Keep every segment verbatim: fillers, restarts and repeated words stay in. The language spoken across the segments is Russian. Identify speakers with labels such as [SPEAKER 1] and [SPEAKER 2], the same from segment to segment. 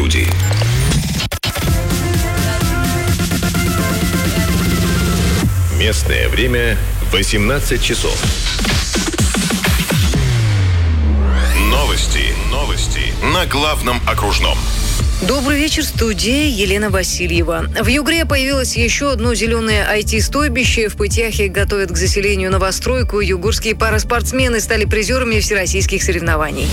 [SPEAKER 1] люди. Местное время восемнадцать часов. Новости. Новости на главном окружном.
[SPEAKER 2] Добрый вечер, студия Елена Васильева. В Югре появилось еще одно зеленое ай ти-стойбище. В Пытьяхе готовят к заселению новостройку. Югорские параспортсмены стали призерами всероссийских соревнований.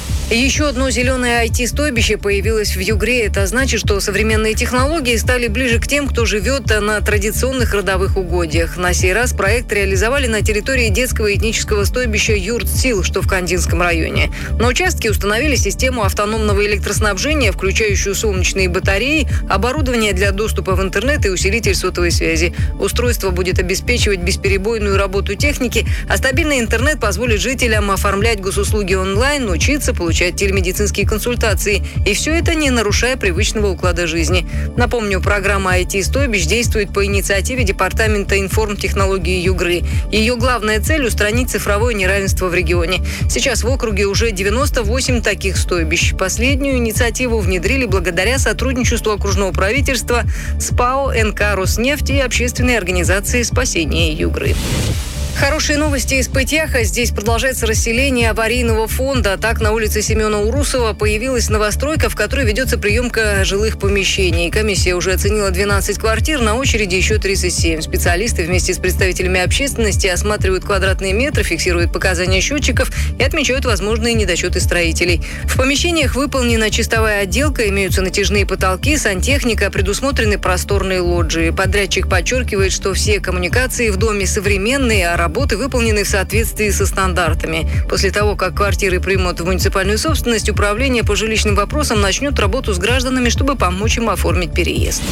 [SPEAKER 2] Еще одно зеленое ай ти-стойбище появилось в Югре. Это значит, что современные технологии стали ближе к тем, кто живет на традиционных родовых угодьях. На сей раз проект реализовали на территории детского этнического стойбища Юрт-Сил, что в Кандинском районе. На участке установили систему автономного электроснабжения, включающую солнечные батареи, оборудование для доступа в интернет и усилитель сотовой связи. Устройство будет обеспечивать бесперебойную работу техники, а стабильный интернет позволит жителям оформлять госуслуги онлайн, учиться, получать телемедицинские консультации. И все это не нарушая привычного уклада жизни. Напомню, программа ай ти-стойбищ действует по инициативе Департамента информтехнологии Югры. Ее главная цель – устранить цифровое неравенство в регионе. Сейчас в округе уже девяносто восемь таких стойбищ. Последнюю инициативу внедрили благодаря сотрудничеству окружного правительства с ПАО, эн ка «Роснефть» и общественной организации спасения Югры. Хорошие новости из Пытьяха. Здесь продолжается расселение аварийного фонда. Так, на улице Семена Урусова появилась новостройка, в которой ведется приемка жилых помещений. Комиссия уже оценила двенадцать квартир, на очереди еще тридцать семь. Специалисты вместе с представителями общественности осматривают квадратные метры, фиксируют показания счетчиков и отмечают возможные недочеты строителей. В помещениях выполнена чистовая отделка, имеются натяжные потолки, сантехника, предусмотрены просторные лоджии. Подрядчик подчеркивает, что все коммуникации в доме современные, а работы выполнены в соответствии со стандартами. После того, как квартиры примут в муниципальную собственность, управление по жилищным вопросам начнет работу с гражданами, чтобы помочь им оформить переезд.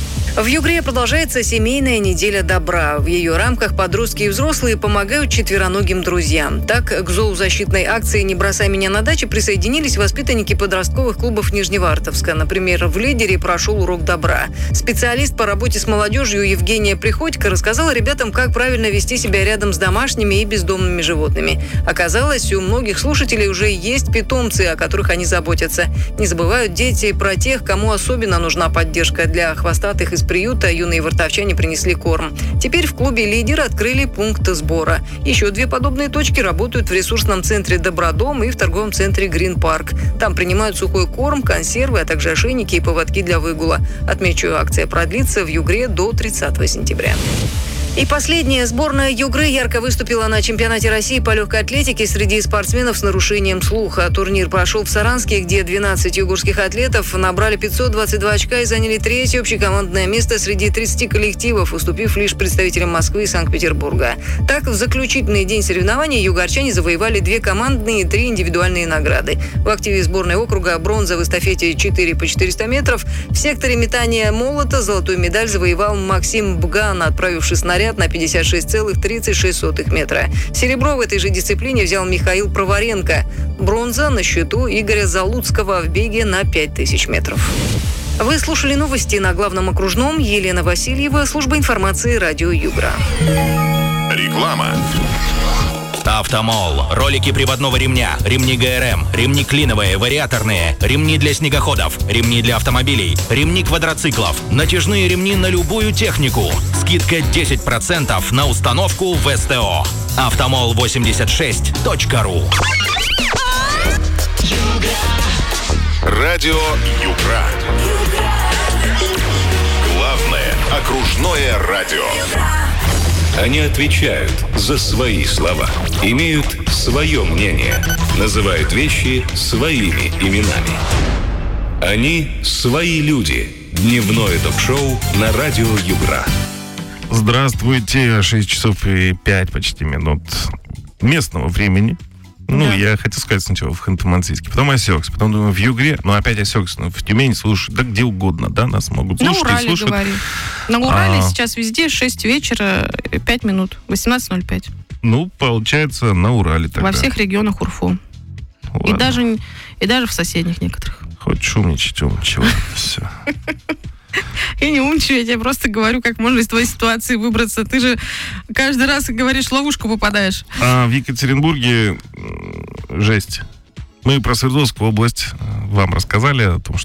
[SPEAKER 2] В Югре продолжается семейная неделя добра. В ее рамках подростки и взрослые помогают четвероногим друзьям. Так, к зоозащитной акции «Не бросай меня на даче» присоединились воспитанники подростковых клубов Нижневартовска. Например, в «Лидере» прошел урок добра. Специалист по работе с молодежью Евгения Приходько рассказала ребятам, как правильно вести себя рядом с домашними и бездомными животными. Оказалось, у многих слушателей уже есть питомцы, о которых они заботятся. Не забывают дети про тех, кому особенно нужна поддержка. Для хвостатых из приюта юные вартовчане принесли корм. Теперь в клубе «Лидер» открыли пункт сбора. Еще две подобные точки работают в ресурсном центре «Добродом» и в торговом центре «Грин Парк». Там принимают сухой корм, консервы, а также ошейники и поводки для выгула. Отмечу, акция продлится в Югре до тридцатого сентября. И последняя. Сборная Югры ярко выступила на чемпионате России по легкой атлетике среди спортсменов с нарушением слуха. Турнир прошел в Саранске, где двенадцать югорских атлетов набрали пятьсот двадцать два очка и заняли третье общекомандное место среди тридцати коллективов, уступив лишь представителям Москвы и Санкт-Петербурга. Так, в заключительный день соревнований югорчане завоевали две командные и три индивидуальные награды. В активе сборной округа бронза в эстафете четыре по четыреста метров. В секторе метания молота золотую медаль завоевал Максим Бган, отправивший снаряд на пятьдесят шесть целых тридцать шесть сотых метра. Серебро в этой же дисциплине взял Михаил Проворенко. Бронза на счету Игоря Залуцкого в беге на пять тысяч метров. Вы слушали новости на главном окружном. Елена Васильева, служба информации радио Югра.
[SPEAKER 1] Реклама.
[SPEAKER 3] Автомол. Ролики приводного ремня, ремни гэ эр эм, ремни клиновые, вариаторные, ремни для снегоходов, ремни для автомобилей, ремни квадроциклов, натяжные ремни на любую технику. Скидка десять процентов на установку в эс тэ о. автомол восемьдесят шесть точка ру.
[SPEAKER 1] Радио Югра. Главное окружное радио. Они отвечают за свои слова, имеют свое мнение, называют вещи своими именами. Они свои люди. Дневное ток-шоу на радио Югра.
[SPEAKER 4] Здравствуйте, шесть часов и пять почти минут местного времени. Ну, да. Я хотел сказать сначала в Ханты-Мансийске, потом осекся, потом думаю, в Югре, ну, опять осекся, ну, в Тюмени слушают, да где угодно, да, нас могут слушать.
[SPEAKER 5] На Урале,
[SPEAKER 4] и слушают.
[SPEAKER 5] говори. На Урале
[SPEAKER 4] а...
[SPEAKER 5] сейчас везде шесть вечера, пять минут, восемнадцать ноль пять.
[SPEAKER 4] Ну, получается, на Урале тогда.
[SPEAKER 5] Во всех регионах УРФУ. И даже, и даже в соседних некоторых.
[SPEAKER 4] Хочешь умничать, умничай, все.
[SPEAKER 5] Я не умничаю, я тебе просто говорю, как можно из твоей ситуации выбраться. Ты же каждый раз говоришь, в ловушку попадаешь.
[SPEAKER 4] А в Екатеринбурге жесть. Мы про Свердловскую область вам рассказали о том, что